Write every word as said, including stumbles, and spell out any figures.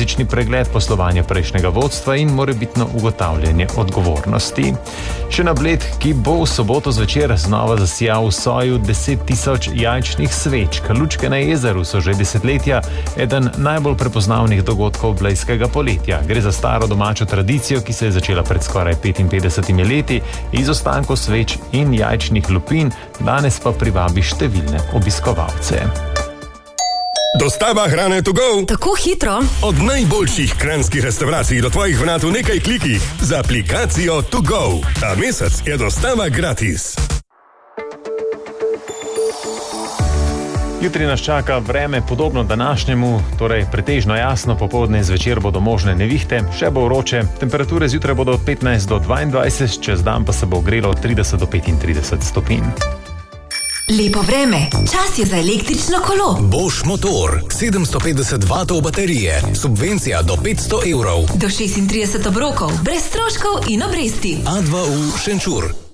mesečni pregled poslovanja prejšnjega vodstva in morebitno ugotavljanje odgovornosti. Še na Bled, ki bo v soboto zvečer znova zasijal v soju deset tisoč jajčnih svečk. Lučke na jezeru so že desetletja eden najbolj prepoznavnih dogodkov blejskega poletja. Gre za staro domačo tradicijo, ki se je začela pred skoraj petinpetdesetimi leti iz ostankov sveč in jajčnih lupin, danes pa privabi številne obiskovalce. Dostava hrane to go. Tako hitro. Od najboljših kranjskih restavracij do tvojih vrat v nekaj klikih z aplikacijo to go. Ta mesec je dostava gratis. Jutri nas čaka vreme podobno današnjemu, torej pretežno jasno, popoldne in zvečer bodo možne nevihte, še bo vroče, temperature zjutraj bodo od petnajst do dvaindvajset, čez dan pa se bo ogrelo od trideset do petintrideset stopinj. Lepo vreme, čas je za električno kolo. Bosch motor, sedemsto petdeset vatov baterije, subvencija do petsto evrov. Do šestintrideset obrokov, brez stroškov in obresti. A dva U Šenčur.